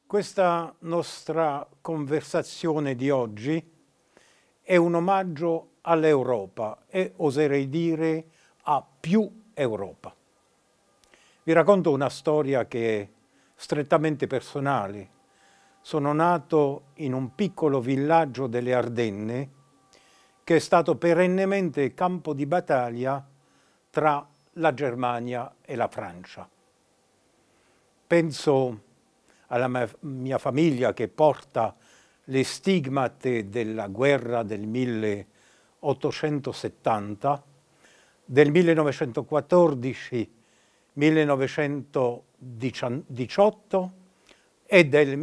Questa nostra conversazione di oggi è un omaggio all'Europa e oserei dire a più Europa. Vi racconto una storia che è strettamente personale. Sono nato in un piccolo villaggio delle Ardenne che è stato perennemente campo di battaglia tra la Germania e la Francia. Penso alla mia famiglia che porta le stigmate della guerra del 1870, del 1914-1918 e del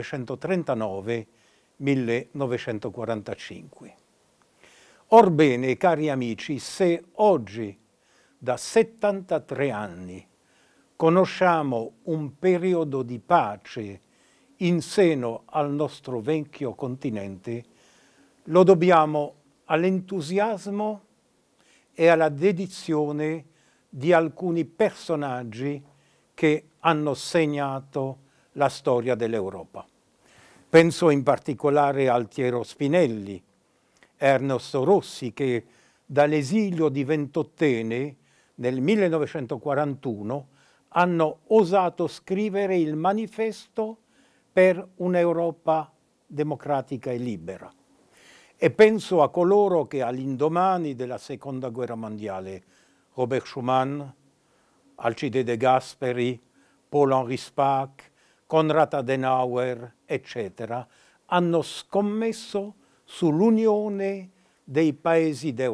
1939-1945. Orbene, cari amici, se oggi, da 73 anni, conosciamo un periodo di pace in seno al nostro vecchio continente, lo dobbiamo all'entusiasmo e alla dedizione di alcuni personaggi che hanno segnato la storia dell'Europa. Penso in particolare al Altiero Spinelli, Ernesto Rossi, che dall'esilio di ventottenne nel 1941 hanno osato scrivere il manifesto per un'Europa democratica e libera. E penso a coloro che all'indomani della Seconda Guerra Mondiale, Robert Schuman, Alcide De Gasperi, Paul-Henri Spaak, Konrad Adenauer, eccetera, hanno scommesso sull'unione dei paesi d'Europa.